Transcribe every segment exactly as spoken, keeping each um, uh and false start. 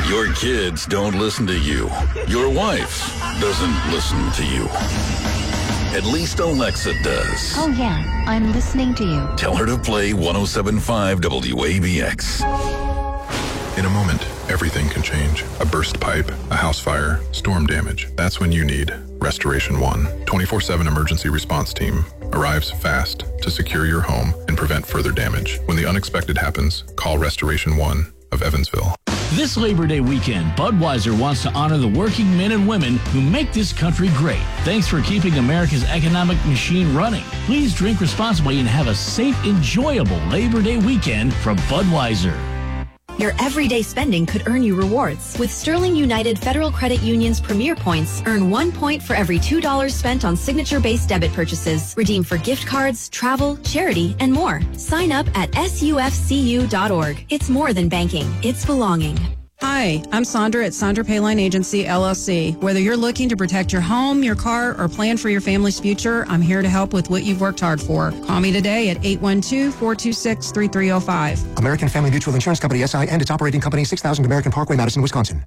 Your kids don't listen to you. Your wife doesn't listen to you. At least Alexa does. Oh, yeah. I'm listening to you. Tell her to play one oh seven point five W A B X. In a moment, everything can change. A burst pipe, a house fire, storm damage. That's when you need Restoration One. twenty-four seven emergency response team arrives fast to secure your home and prevent further damage. When the unexpected happens, call Restoration One of Evansville. This Labor Day weekend, Budweiser wants to honor the working men and women who make this country great. Thanks for keeping America's economic machine running. Please drink responsibly and have a safe, enjoyable Labor Day weekend from Budweiser. Your everyday spending could earn you rewards. With Sterling United Federal Credit Union's Premier Points, earn one point for every two dollars spent on signature-based debit purchases. Redeem for gift cards, travel, charity, and more. Sign up at S U F C U dot org. It's more than banking. It's belonging. Hi, I'm Sandra at Sandra Payline Agency, L L C. Whether you're looking to protect your home, your car, or plan for your family's future, I'm here to help with what you've worked hard for. Call me today at eight one two, four two six, three three zero five. American Family Mutual Insurance Company, S I, and its operating company, six thousand American Parkway, Madison, Wisconsin.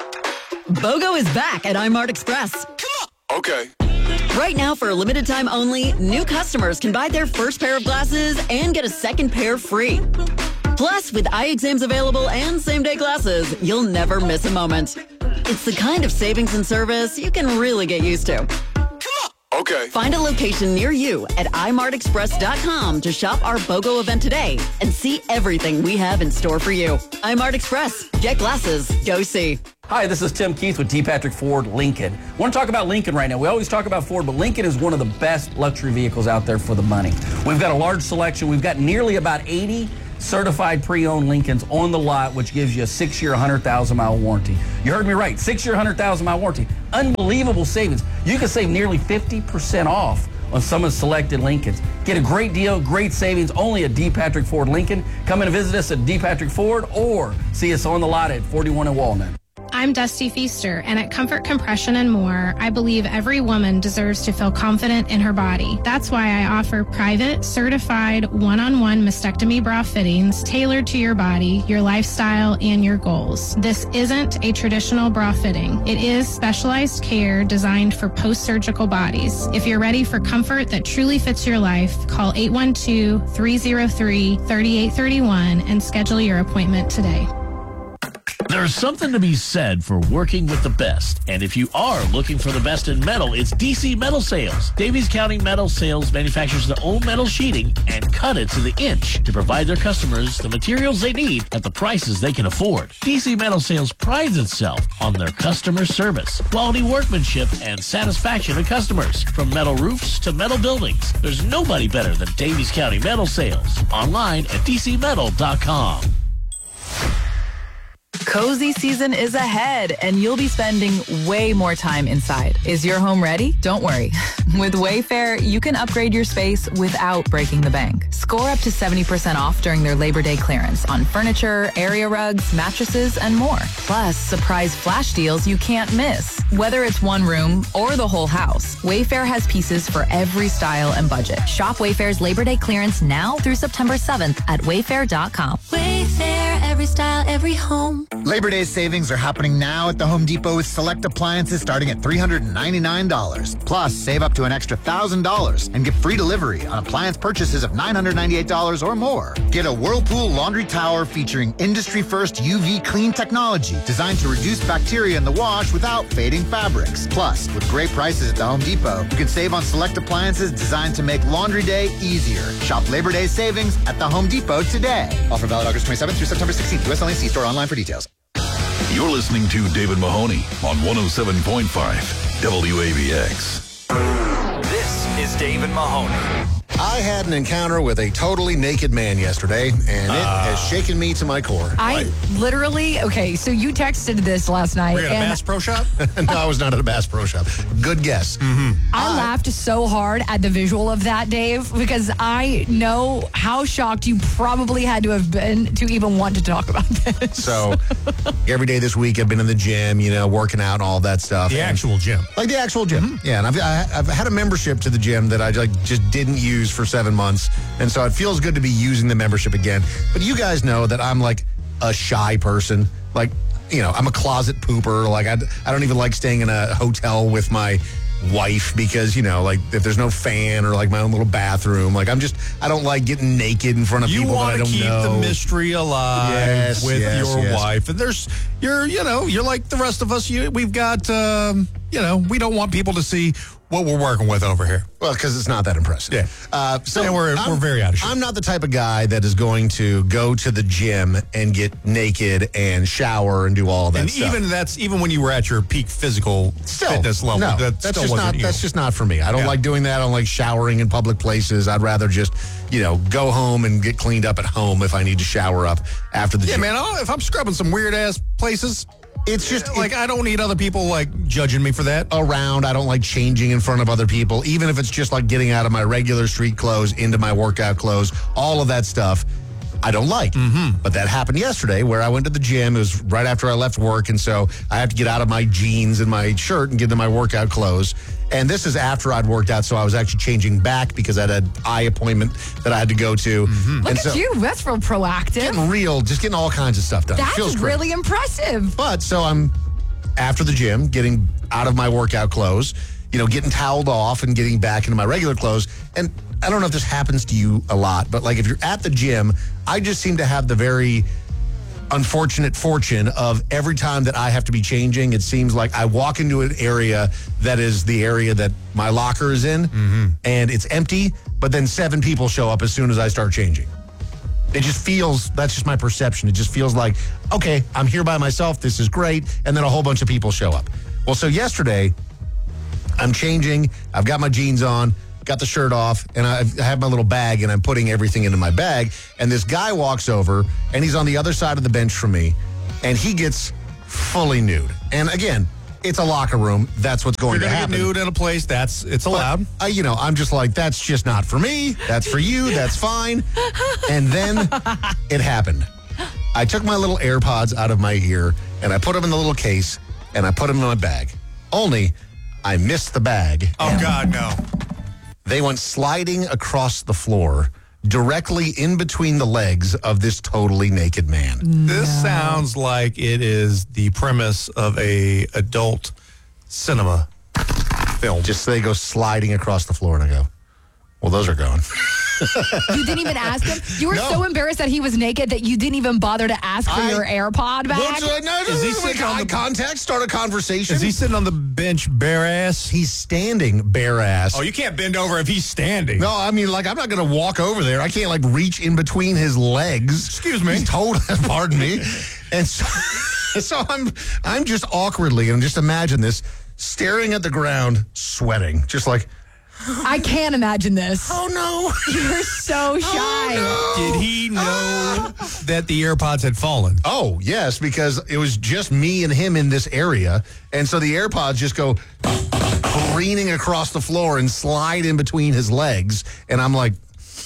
BOGO is back at iMart Express. Come on. Okay. Right now, for a limited time only, new customers can buy their first pair of glasses and get a second pair free. Plus, with eye exams available and same-day glasses, you'll never miss a moment. It's the kind of savings and service you can really get used to. Okay. Find a location near you at i mart express dot com to shop our BOGO event today and see everything we have in store for you. iMart Express. Get glasses. Go see. Hi, this is Tim Keith with D. Patrick Ford Lincoln. I want to talk about Lincoln right now. We always talk about Ford, but Lincoln is one of the best luxury vehicles out there for the money. We've got a large selection. We've got nearly about eighty certified pre-owned Lincolns on the lot, which gives you a six-year, one hundred thousand mile warranty. You heard me right, six-year, one hundred thousand mile warranty. Unbelievable savings. You can save nearly fifty percent off on some of the selected Lincolns. Get a great deal, great savings, only at D. Patrick Ford Lincoln. Come in and visit us at D. Patrick Ford or see us on the lot at forty-one in Walnut. I'm Dusty Feaster, and at Comfort Compression and More, I believe every woman deserves to feel confident in her body. That's why I offer private, certified, one-on-one mastectomy bra fittings tailored to your body, your lifestyle, and your goals. This isn't a traditional bra fitting. It is specialized care designed for post-surgical bodies. If you're ready for comfort that truly fits your life, call eight one two, three oh three, three eight three one and schedule your appointment today. There's something to be said for working with the best. And if you are looking for the best in metal, it's D C Metal Sales. Davies County Metal Sales manufactures their own metal sheeting and cut it to the inch to provide their customers the materials they need at the prices they can afford. D C Metal Sales prides itself on their customer service, quality workmanship, and satisfaction of customers. From metal roofs to metal buildings, there's nobody better than Davies County Metal Sales. Online at d c metal dot com. Cozy season is ahead, and you'll be spending way more time inside. Is your home ready? Don't worry. With Wayfair, you can upgrade your space without breaking the bank. Score up to seventy percent off during their Labor Day clearance on furniture, area rugs, mattresses, and more. Plus, surprise flash deals you can't miss. Whether it's one room or the whole house, Wayfair has pieces for every style and budget. Shop Wayfair's Labor Day clearance now through September seventh at wayfair dot com. Wayfair, every style, every home. Labor Day savings are happening now at the Home Depot with select appliances starting at three hundred ninety-nine dollars. Plus, save up to an extra one thousand dollars and get free delivery on appliance purchases of nine hundred ninety-eight dollars or more. Get a Whirlpool laundry tower featuring industry-first U V clean technology designed to reduce bacteria in the wash without fading fabrics. Plus, with great prices at the Home Depot, you can save on select appliances designed to make laundry day easier. Shop Labor Day savings at the Home Depot today. Offer valid August twenty-seventh through September sixteenth. U S only. See store online for details. You're listening to David Mahoney on one oh seven point five W A B X. This is David Mahoney. I had an encounter with a totally naked man yesterday, and it uh, has shaken me to my core. I right. literally, okay, so you texted this last night. Were you at a Bass Pro Shop? No, I was not at a Bass Pro Shop. Good guess. Mm-hmm. I uh, laughed so hard at the visual of that, Dave, because I know how shocked you probably had to have been to even want to talk about this. So, every day this week I've been in the gym, you know, working out and all that stuff. The actual gym. Like the actual gym. Mm-hmm. Yeah, and I've, I, I've had a membership to the gym that I like just didn't use for seven months. And so it feels good to be using the membership again. But you guys know that I'm like a shy person. Like, you know, I'm a closet pooper. Like, I, I don't even like staying in a hotel with my wife because, you know, like if there's no fan or like my own little bathroom, like I'm just, I don't like getting naked in front of you people that I don't know. You know. want to keep the mystery alive yes, with yes, your yes. wife. And there's, you're, you know, you're like the rest of us. You, we've got, um, you know, we don't want people to see what we're working with over here. Well, because it's not that impressive. Yeah. Uh, so and we're, I'm, we're very out of shape. I'm not the type of guy that is going to go to the gym and get naked and shower and do all of that and stuff. even that's even when you were at your peak physical Still, fitness level. No, that that's still just wasn't not. you. That's just not for me. I don't Yeah. like doing that. I don't like showering in public places. I'd rather just, you know, go home and get cleaned up at home if I need to shower up after the Yeah, gym. man. I'll, if I'm scrubbing some weird ass places, it's just like it, I don't need other people like judging me for that. Around, I don't like changing in front of other people, even if it's just like getting out of my regular street clothes into my workout clothes. All of that stuff, I don't like. Mm-hmm. But that happened yesterday where I went to the gym. It was right after I left work, and so I had to get out of my jeans and my shirt and get into my workout clothes. And this is after I'd worked out, so I was actually changing back because I had an eye appointment that I had to go to. Mm-hmm. Look and at so, you. That's real proactive. Getting real, just getting all kinds of stuff done. That's Feels great. really impressive. But so I'm after the gym, getting out of my workout clothes, you know, getting toweled off and getting back into my regular clothes. And I don't know if this happens to you a lot, but like if you're at the gym, I just seem to have the very unfortunate fortune of every time that I have to be changing, it seems like I walk into an area that is the area that my locker is in, mm-hmm. and it's empty, but then seven people show up as soon as I start changing. It just feels, that's just my perception. It just feels like, okay, I'm here by myself. This is great. And then a whole bunch of people show up. Well, so yesterday, I'm changing. I've got my jeans on, got the shirt off, and I have my little bag, and I'm putting everything into my bag. And this guy walks over, and he's on the other side of the bench from me, and he gets fully nude. And again, it's a locker room. That's what's going If you're to gonna happen. get nude in a place, that's it's allowed. But, uh, you know, I'm just like, that's just not for me. That's for you. That's fine. And then it happened. I took my little AirPods out of my ear, and I put them in the little case, and I put them in my bag. Only, I missed the bag. Oh, God, no. They went sliding across the floor, directly in between the legs of this totally naked man. This sounds like it is the premise of a adult cinema film. Just they go sliding across the floor, and I go, well, those are gone. You didn't even ask him? You were No. so embarrassed that he was naked that you didn't even bother to ask for I- your AirPod back? What's, uh, no, no, Is he no, no, sitting make on eye the- contact, start a conversation. Is he sitting on the bench bare ass? He's standing bare ass. Oh, you can't bend over if he's standing. No, I mean, like, I'm not going to walk over there. I can't, like, reach in between his legs. Excuse me. He's told, pardon me. And so, so I'm, I'm just awkwardly, and just imagine this, staring at the ground, sweating, just like, I can't imagine this. oh, no. You're so shy. Did he know that the AirPods had fallen? Oh, yes, because it was just me and him in this area. And so the AirPods just go careening across the floor and slide in between his legs. And I'm like,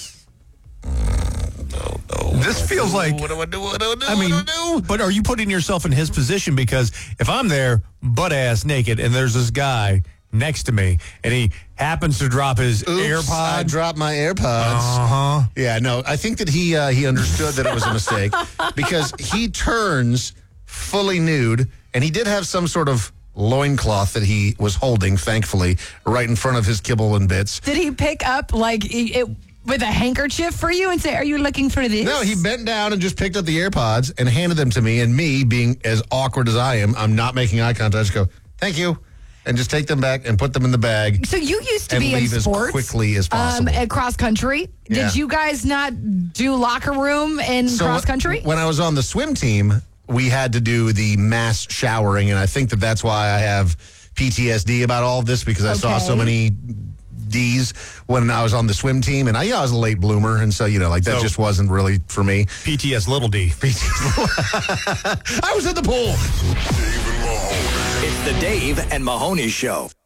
no, no. This feels like. What do I do? What do I do? I mean, what do I do? but are you putting yourself in his position? Because if I'm there, butt ass naked, and there's this guy next to me, and he happens to drop his Oops, AirPod. I dropped my AirPods. Uh-huh. Yeah, no, I think that he uh, he understood that it was a mistake because he turns fully nude, and he did have some sort of loincloth that he was holding, thankfully, right in front of his kibble and bits. Did he pick up, like, it, it, with a handkerchief for you and say, are you looking for this? No, he bent down and just picked up the AirPods and handed them to me, and me, being as awkward as I am, I'm not making eye contact, I just go, thank you, and just take them back and put them in the bag. So you used to and be in leave as sports. quickly as possible. Um, at cross country. Yeah. Did you guys not do locker room in So cross wh- country? When I was on the swim team, we had to do the mass showering, and I think that that's why I have P T S D about all of this, because I saw so Okay. many D's when I was on the swim team, and I, yeah, I was a late bloomer, and so, you know, like that So- just wasn't really for me. P T S little D. I was in the pool. It's the Dave and Mahoney Show.